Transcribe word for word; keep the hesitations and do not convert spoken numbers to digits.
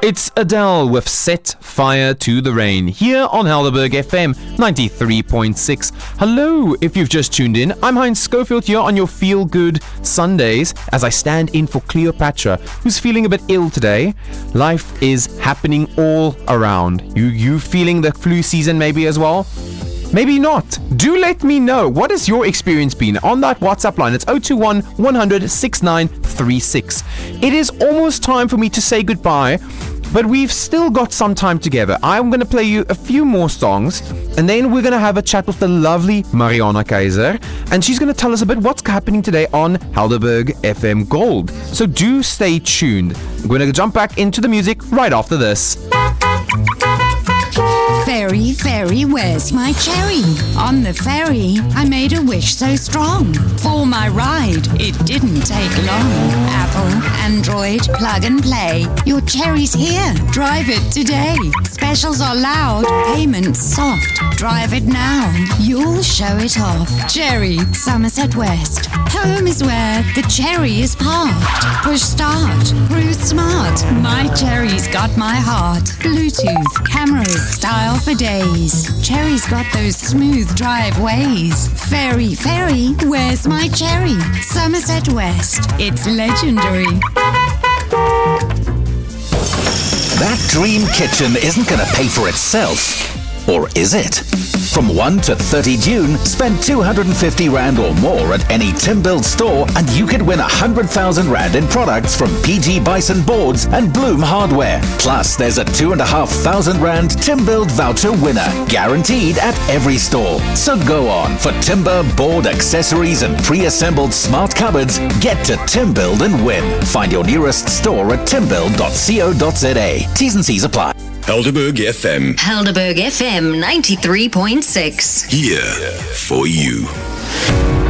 It's Adele with Set Fire to the Rain here on Helderberg F M ninety-three point six. Hello, if you've just tuned in. I'm Heinz Schofield here on your Feel Good Sundays as I stand in for Cleopatra, who's feeling a bit ill today. Life is happening all around. You, you feeling the flu season maybe as well? Maybe not. Do let me know. What has your experience been on that WhatsApp line? It's zero two one, one hundred, sixty-nine thirty-six. It is almost time for me to say goodbye, but we've still got some time together. I'm going to play you a few more songs, and then we're going to have a chat with the lovely Mariana Kaiser, and she's going to tell us a bit what's happening today on Helderberg F M Gold. So do stay tuned. I'm going to jump back into the music right after this. Ferry, ferry, where's my cherry? On the ferry, I made a wish so strong. For my ride, it didn't take long. Apple, Android, plug and play. Your cherry's here, drive it today. Specials are loud, payments soft. Drive it now, you'll show it off. Cherry, Somerset West. Home is where the cherry is parked. Push start, cruise smart. My cherry's got my heart. Bluetooth, cameras, style for days. Cherry's got those smooth driveways. Ferry, ferry, where's my cherry? Somerset West, it's legendary. That dream kitchen isn't going to pay for itself. Or is it? From first to thirtieth June, spend two hundred fifty rand or more at any Timbuild store and you could win one hundred thousand rand in products from P G Bison Boards and Bloom Hardware. Plus, there's a two thousand five hundred rand Timbuild voucher winner, guaranteed at every store. So go on, for timber, board, accessories and pre-assembled smart cupboards, get to Timbuild and win. Find your nearest store at timbuild dot co dot za. T's and C's apply. Helderberg F M. Helderberg F M ninety-three point six. Here for you.